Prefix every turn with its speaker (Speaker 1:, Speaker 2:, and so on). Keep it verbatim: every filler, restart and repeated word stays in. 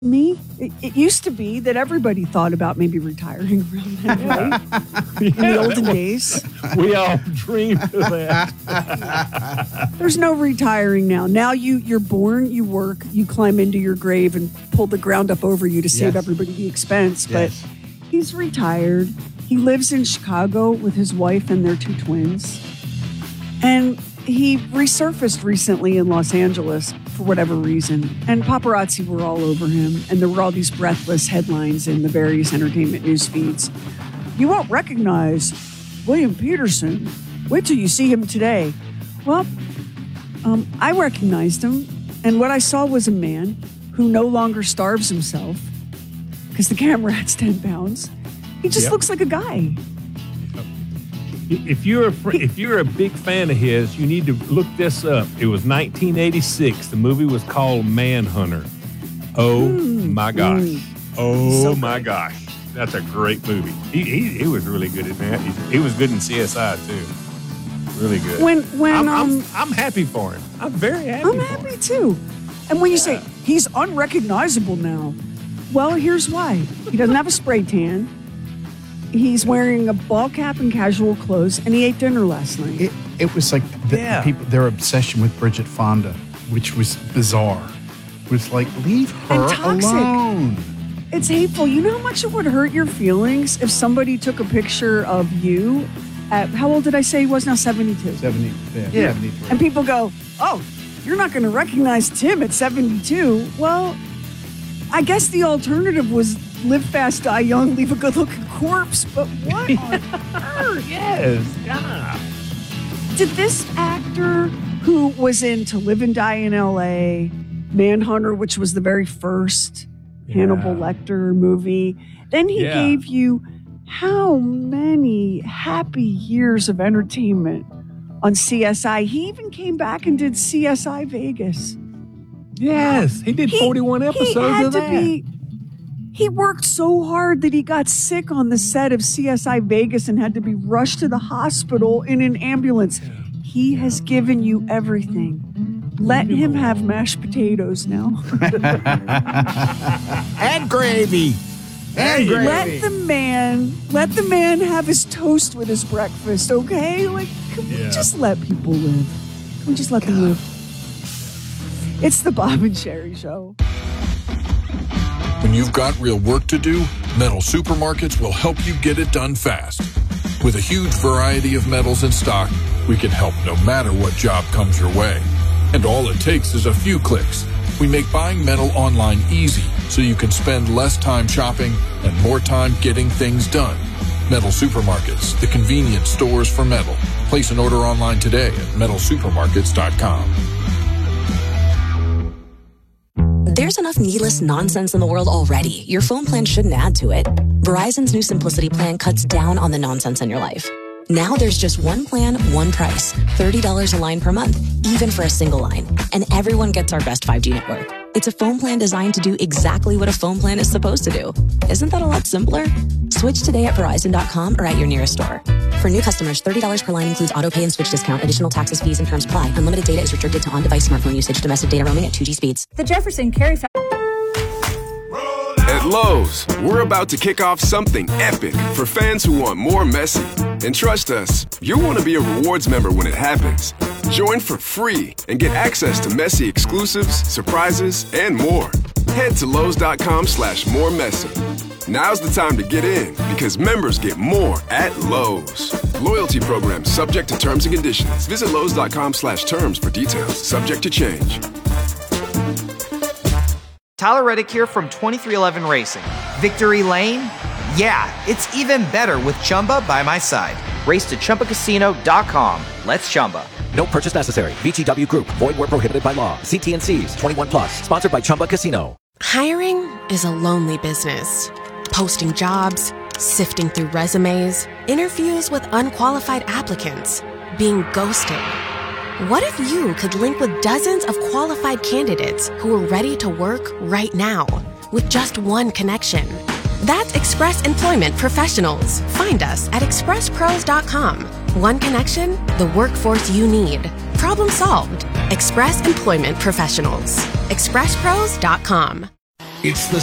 Speaker 1: Me? It, it used to be that everybody thought about maybe retiring around that way. In the olden days.
Speaker 2: We all dreamed of that.
Speaker 1: There's no retiring now. Now you, you're born, you work, you climb into your grave and pull the ground up over you to save
Speaker 3: Yes.
Speaker 1: everybody the expense.
Speaker 3: Yes.
Speaker 1: But he's retired. He lives in Chicago with his wife and their two twins. And he resurfaced recently in Los Angeles for whatever reason. And paparazzi were all over him. And there were all these breathless headlines in the various entertainment news feeds. You won't recognize William Peterson. Wait till you see him today. Well, um, I recognized him. And what I saw was a man who no longer starves himself because the camera has ten pounds. He just
Speaker 2: Yep.
Speaker 1: looks like a guy.
Speaker 2: If you're a fr- if you're a big fan of his, you need to look this up. It was nineteen eighty-six. The movie was called Manhunter. Oh
Speaker 1: Mm.
Speaker 2: my gosh!
Speaker 1: Mm.
Speaker 2: Oh
Speaker 1: So
Speaker 2: my gosh! That's a great movie. He, he he was really good at that. He, he was good in C S I too. Really good.
Speaker 1: When when
Speaker 2: I'm,
Speaker 1: um,
Speaker 2: I'm I'm happy for him. I'm very happy.
Speaker 1: I'm
Speaker 2: for
Speaker 1: happy
Speaker 2: him.
Speaker 1: too. And when you say he's unrecognizable now, well, here's why. He doesn't have a spray tan. He's wearing a ball cap and casual clothes, and he ate dinner last night.
Speaker 3: It, it was like the,
Speaker 2: Yeah.
Speaker 3: the people, their obsession with Bridget Fonda, which was bizarre. It was like, leave her
Speaker 1: And toxic.
Speaker 3: alone.
Speaker 1: It's hateful. You know how much it would hurt your feelings if somebody took a picture of you at, how old did I say he was now? seventy-two.
Speaker 3: seventy, yeah,
Speaker 2: Yeah.
Speaker 3: seventy-three.
Speaker 1: And people go, oh, you're not going to recognize Tim at seventy-two. Well, I guess the alternative was live fast, die young, leave a good-looking corpse. But what on earth?
Speaker 2: Yes. Yeah.
Speaker 1: Did this actor who was in To Live and Die in L A, Manhunter, which was the very first Hannibal Lecter movie, then he
Speaker 2: Yeah.
Speaker 1: gave you how many happy years of entertainment on C S I? He even came back and did C S I Vegas.
Speaker 2: Yes. He did
Speaker 1: He-
Speaker 2: forty-one
Speaker 1: he
Speaker 2: episodes
Speaker 1: had
Speaker 2: of
Speaker 1: to
Speaker 2: that.
Speaker 1: be- He worked so hard that he got sick on the set of C S I Vegas and had to be rushed to the hospital in an ambulance. He has given you everything. Let him have mashed potatoes now.
Speaker 3: And gravy. And gravy.
Speaker 1: Let the man, let the man have his toast with his breakfast, okay? Like, can we
Speaker 2: Yeah.
Speaker 1: just let people live? Can we just let them live? It's the Bob and Sherry Show.
Speaker 4: When you've got real work to do, Metal Supermarkets will help you get it done fast. With a huge variety of metals in stock, we can help no matter what job comes your way. And all it takes is a few clicks. We make buying metal online easy so you can spend less time shopping and more time getting things done. Metal Supermarkets, the convenience stores for metal. Place an order online today at metal supermarkets dot com.
Speaker 5: There's enough needless nonsense in the world already. Your phone plan shouldn't add to it. Verizon's new Simplicity plan cuts down on the nonsense in your life. Now there's just one plan, one price. thirty dollars a line per month, even for a single line. And everyone gets our best five G network. It's a phone plan designed to do exactly what a phone plan is supposed to do. Isn't that a lot simpler? Switch today at Verizon dot com or at your nearest store. For new customers, thirty dollars per line includes auto pay and switch discount. Additional taxes, fees, and terms apply. Unlimited data is restricted to on-device smartphone usage. Domestic data roaming at two G speeds.
Speaker 6: The Jefferson Carry Fa-
Speaker 7: At Lowe's, we're about to kick off something epic for fans who want more messy. And trust us, you'll want to be a rewards member when it happens. Join for free and get access to messy exclusives, surprises, and more. Head to Lowe's.com slash more messy. Now's the time to get in because members get more at Lowe's. Loyalty program subject to terms and conditions. Visit Lowe's.com slash terms for details. Subject to change.
Speaker 8: Tyler Reddick here from twenty-three eleven Racing. Victory Lane? Yeah, it's even better with Chumba by my side. Race to Chumba Casino dot com. Let's Chumba.
Speaker 9: No purchase necessary. V G W Group. Void where prohibited by law. See T and C's. twenty-one plus. Sponsored by Chumba Casino.
Speaker 10: Hiring is a lonely business. Posting jobs, sifting through resumes, interviews with unqualified applicants, being ghosted. What if you could link with dozens of qualified candidates who are ready to work right now with just one connection? That's Express Employment Professionals. Find us at express pros dot com. One connection, the workforce you need. Problem solved. Express Employment Professionals. express pros dot com.
Speaker 6: It's the